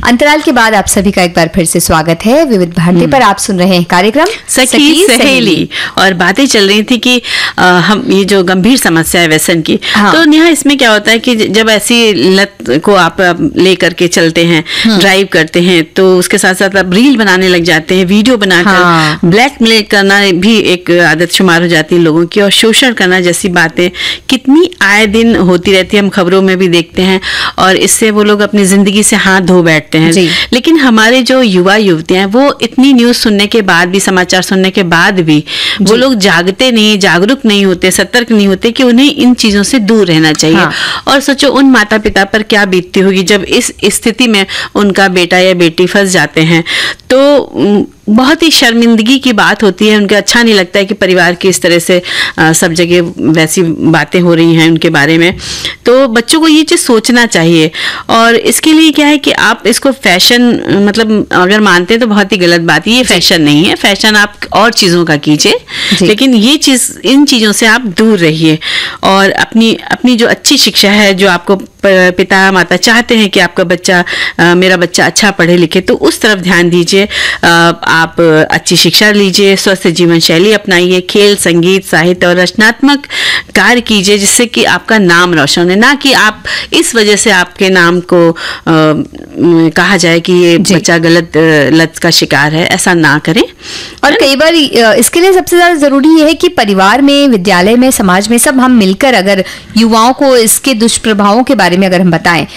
अंतराल के बाद आप सभी का एक बार फिर से स्वागत है विविध भारती पर। आप सुन रहे हैं कार्यक्रम सखी सहेली और बातें चल रही थी कि हम ये जो गंभीर समस्या है व्यसन की, तो नेहा इसमें क्या होता है कि जब ऐसी लत को आप लेकर के चलते हैं, ड्राइव करते हैं, तो उसके साथ साथ आप रील बनाने लग जाते हैं, वीडियो बनाकर ब्लैकमेल करना भी एक आदत शुमार हो जाती है लोगों की, और शोषण करना जैसी बातें कितनी आए दिन होती रहती है, हम खबरों में भी देखते हैं, और इससे वो लोग अपनी जिंदगी से हाथ धो बैठते हैं। लेकिन हमारे जो युवा युवतियां हैं वो इतनी न्यूज सुनने के बाद भी, समाचार सुनने के बाद भी वो लोग जागते नहीं, जागरूक नहीं होते, सतर्क नहीं होते कि उन्हें इन चीजों से दूर रहना चाहिए। और सोचो उन माता पिता पर क्या बीतती होगी जब इस स्थिति में उनका बेटा या बेटी फंस जाते हैं। तो बहुत ही शर्मिंदगी की बात होती है, उनको अच्छा नहीं लगता है कि परिवार की इस तरह से सब जगह वैसी बातें हो रही हैं उनके बारे में। तो बच्चों को ये चीज सोचना चाहिए, और इसके लिए क्या है कि आप इसको फैशन मतलब अगर मानते हैं तो बहुत ही गलत बात है, ये फैशन नहीं है, फैशन आप और चीजों का कीजिए, लेकिन ये चीज, इन चीजों से आप दूर रहिए, और अपनी जो अच्छी शिक्षा है, जो आपको पिता माता चाहते हैं कि आपका बच्चा, मेरा बच्चा अच्छा पढ़े लिखे, तो उस तरफ ध्यान दीजिए। आप अच्छी शिक्षा लीजिए, स्वस्थ जीवन शैली अपनाइए, खेल, संगीत, साहित्य और रचनात्मक कार्य कीजिए, जिससे कि आपका नाम रोशन है, ना कि आप इस वजह से आपके नाम को कहा जाए कि ये बच्चा गलत लत का शिकार है। ऐसा ना करें। और कई बार इसके लिए सबसे ज्यादा जरूरी ये है कि परिवार में, विद्यालय में, समाज में सब हम मिलकर अगर युवाओं को इसके दुष्प्रभावों के बारे में अगर हम बताएं,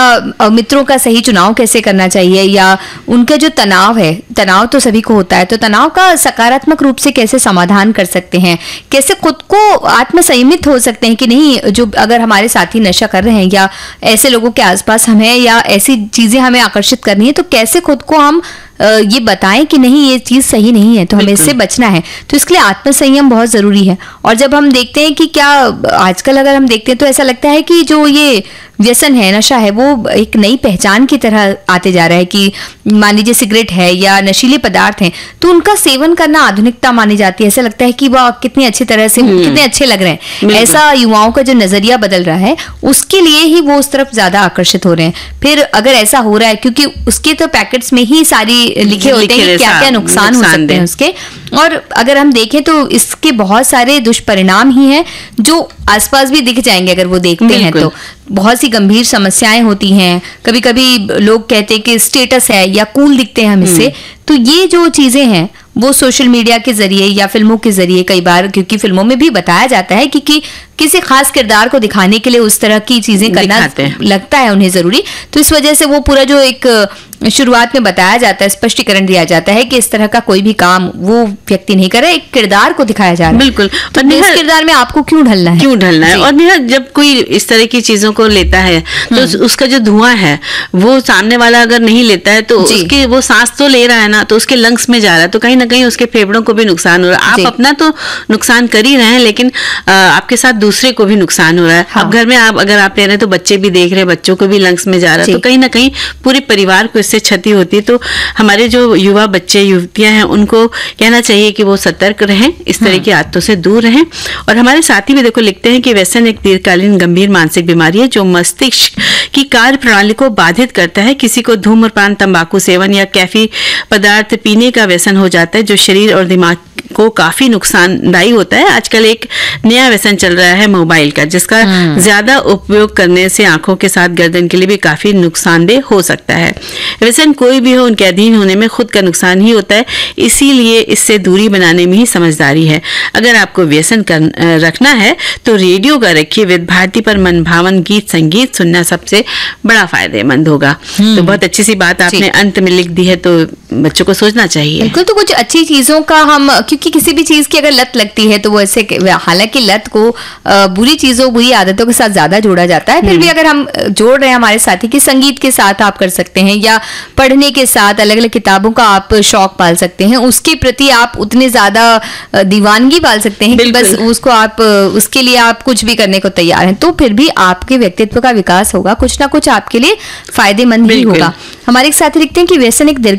या मित्रों का सही चुनाव कैसे करना चाहिए, या उनका जो तनाव है, तनाव तो सभी को होता है, तो तनाव का सकारात्मक रूप से कैसे समाधान कर सकते हैं, कैसे खुद को आत्मसंयमित हो सकते हैं कि नहीं, जो अगर हमारे साथी नशा कर रहे हैं या ऐसे लोगों के आसपास हम हैं या ऐसी चीजें हमें आकर्षित करनी है, तो कैसे खुद को हम ये बताएं कि नहीं, ये चीज सही नहीं है, तो हमें इससे बचना है। तो इसके लिए आत्मसंयम बहुत जरूरी है। और जब हम देखते हैं कि क्या आजकल अगर हम देखते हैं तो ऐसा लगता है कि जो ये व्यसन है, नशा है, वो एक नई पहचान की तरह आते जा रहा है कि मान लीजिए सिगरेट है या नशीले पदार्थ हैं, तो उनका सेवन करना आधुनिकता मानी जाती है। ऐसा लगता है कि वह कितनी अच्छी तरह से, कितने अच्छे लग रहे हैं। ऐसा युवाओं का जो नजरिया बदल रहा है, उसके लिए ही वो उस तरफ ज्यादा आकर्षित हो रहे हैं। फिर अगर ऐसा हो रहा है, क्योंकि उसके तो पैकेट्स में ही सारी लिखे होते हैं कि क्या क्या नुकसान हो सकते हैं उसके, और अगर हम देखें तो इसके बहुत सारे दुष्परिणाम ही हैं जो आसपास भी दिख जाएंगे अगर वो देखते हैं। तो बहुत सी गंभीर समस्याएं होती हैं। कभी कभी लोग कहते हैं कि स्टेटस है या कूल दिखते हैं हम इससे। तो ये जो चीजें हैं वो सोशल मीडिया के जरिए या फिल्मों के जरिए, कई बार क्योंकि फिल्मों में भी बताया जाता है कि किसी खास किरदार को दिखाने के लिए उस तरह की चीजें करना लगता है उन्हें जरूरी, तो इस वजह से वो पूरा जो एक शुरुआत में बताया जाता है, स्पष्टीकरण दिया जाता है कि इस तरह का कोई भी काम वो व्यक्ति नहीं करे, एक किरदार को दिखाया जा रहा है। बिल्कुल। तो इस किरदार में आपको क्यों ढलना है, और नेहा जब कोई इस तरह की चीजों को लेता है तो उसका जो धुआं है वो सामने वाला अगर नहीं लेता है तो उसके, वो सांस तो ले रहा है ना, तो उसके लंग्स में जा रहा है, तो कहीं ना कहीं उसके फेफड़ों को भी नुकसान हो रहा है। आप अपना तो नुकसान कर ही रहे हैं, लेकिन आपके साथ दूसरे को भी नुकसान हो रहा है। अब घर में अगर आप ले रहे हैं तो बच्चे भी देख रहे हैं, बच्चों को भी लंग्स में जा रहा है, तो कहीं ना कहीं पूरे परिवार को इससे क्षति होती है। तो हमारे जो युवा बच्चे युवतियां हैं उनको कहना चाहिए कि वो सतर्क रहें, इस तरह की आदतों से दूर रहें। और हमारे साथी भी देखो लिखते हैं कि व्यसन एक दीर्घकालीन गंभीर मानसिक बीमारी है जो मस्तिष्क की कार्य प्रणाली को बाधित करता है। किसी को धूम्रपान, तंबाकू सेवन या कैफी पदार्थ पीने का व्यसन हो जाता है जो शरीर और दिमाग को काफी नुकसानदायी होता है। आजकल एक नया व्यसन चल रहा है मोबाइल का, जिसका ज्यादा उपयोग करने से आंखों के साथ गर्दन के लिए भी काफी नुकसानदेह हो सकता है। व्यसन कोई भी हो, उनके अधीन होने में खुद का नुकसान ही होता है, इसीलिए इससे दूरी बनाने में ही समझदारी है। अगर आपको व्यसन रखना है तो रेडियो का रखिए, विविध भारती पर मनभावन गीत संगीत सुनना सबसे बड़ा फायदेमंद होगा। तो बहुत अच्छी सी बात आपने अंत में लिख दी है, तो बच्चों को सोचना चाहिए। बिल्कुल। तो कुछ अच्छी चीजों का हम, क्योंकि किसी भी चीज की अगर लत लगती है तो वो ऐसे, हालांकि लत को बुरी चीजों, बुरी आदतों के साथ ज्यादा जोड़ा जाता है, फिर भी अगर हम जोड़ रहे हैं हमारे साथी की, संगीत के साथ आप कर सकते हैं, या पढ़ने के साथ अलग अलग किताबों का आप शौक पाल सकते हैं, उसके प्रति आप उतने ज्यादा दीवानगी पाल सकते हैं कि बस उसको आप, उसके लिए आप कुछ भी करने को तैयार हैं, तो फिर भी आपके व्यक्तित्व का विकास होगा, कुछ ना कुछ आपके लिए फायदेमंद ही होगा। हमारे एक साथी लिखते हैं कि व्यसन एक दीर्घकालीन समस्या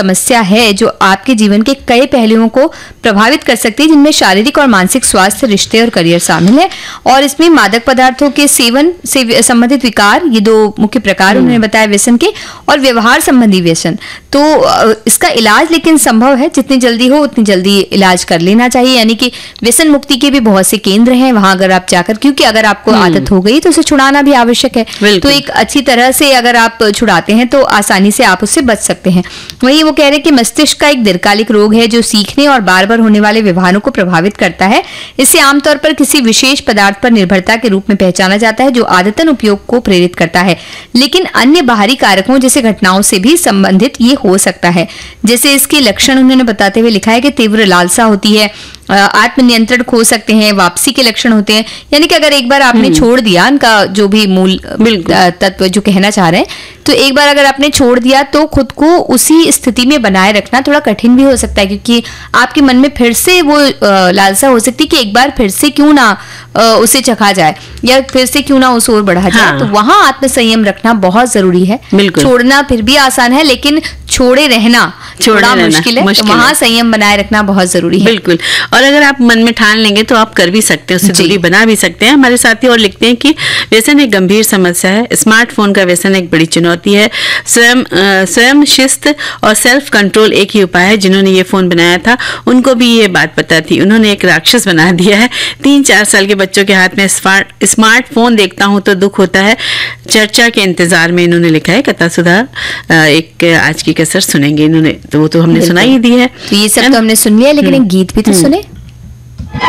समस्या है जो आपके जीवन के कई पहलुओं को प्रभावित कर सकती है, जिनमें शारीरिक और मानसिक स्वास्थ्य, रिश्ते और करियर शामिल है। और इसमें मादक पदार्थों के सेवन से संबंधित विकार, ये 2 मुख्य प्रकार उन्होंने बताया व्यसन के, और व्यवहार संबंधी व्यसन। तो इसका इलाज लेकिन संभव है, जितनी जल्दी हो उतनी जल्दी इलाज कर लेना चाहिए। यानी कि व्यसन मुक्ति के भी बहुत से केंद्र हैं, वहां अगर आप जाकर, क्योंकि अगर आपको आदत हो गई तो उसे छुड़ाना भी आवश्यक है। तो एक अच्छी तरह से अगर आप छुड़ाते हैं तो आसानी से आप उससे बच सकते हैं। वहीं वो कह रहे हैं कि मस्तिष्क का एक दीर्घकालिक रोग है जो सीखने और बार बार होने वाले व्यवहारों को प्रभावित करता है। इसे आमतौर पर किसी विशेष पदार्थ पर निर्भरता के रूप में पहचाना जाता है जो आदतन उपयोग को प्रेरित करता है, लेकिन अन्य बाहरी कारकों जैसे घटनाओं से भी संबंधित ये हो सकता है। जैसे इसके लक्षण उन्होंने बताते हुए लिखा है कि तीव्र लालसा होती है, आत्मनियंत्रण खो सकते हैं, वापसी के लक्षण होते हैं। यानी कि अगर एक बार आपने छोड़ दिया, इनका जो भी मूल तत्व जो कहना चाह रहे हैं, तो एक बार अगर आपने छोड़ दिया तो खुद को उसी स्थिति में बनाए रखना थोड़ा कठिन भी हो सकता है, क्योंकि आपके मन में फिर से वो लालसा हो सकती है कि एक बार फिर से क्यों ना उसे चखा जाए, या फिर से क्यों ना उसे और बढ़ा जाए। हाँ। तो वहां आत्मसंयम रखना बहुत जरूरी है। छोड़ना फिर भी आसान है, लेकिन छोड़े रहना थोड़ा मुश्किल है। तो वहां संयम बनाए रखना बहुत जरूरी है। बिल्कुल। और अगर आप मन में ठान लेंगे तो आप कर भी सकते हैं, उससे दूरी बना भी सकते हैं। हमारे साथी और लिखते हैं कि व्यसन एक गंभीर समस्या है, स्मार्टफोन का व्यसन एक बड़ी चुनौती है। स्वयं शिस्त और सेल्फ कंट्रोल एक ही उपाय है। जिन्होंने ये फोन बनाया था उनको भी ये बात पता थी, उन्होंने एक राक्षस बना दिया है। 3-4 साल के बच्चों के हाथ में स्मार्टफोन देखता हूं तो दुख होता है। चर्चा के इंतजार में इन्होंने लिखा है। कथा सुधा एक आज की कसर सुनेंगे इन्होंने, तो वो तो हमने सुनाई ही दी है। तो ये सब तो हमने सुन लिया, लेकिन एक गीत भी तो सुने।